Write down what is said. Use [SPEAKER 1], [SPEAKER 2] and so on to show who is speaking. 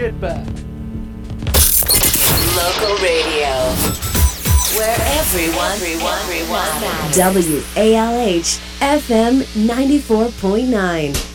[SPEAKER 1] get back.
[SPEAKER 2] Local radio. Where everyone
[SPEAKER 3] WALH FM 94.9.